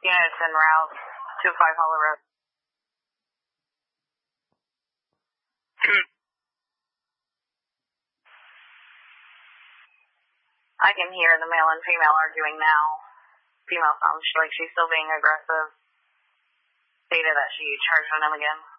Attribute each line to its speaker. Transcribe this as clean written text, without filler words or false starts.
Speaker 1: Units en route to 5 Hollow Road. I can hear the male and female arguing now. Female sounds like she's still being aggressive. Stated that she charged on him again.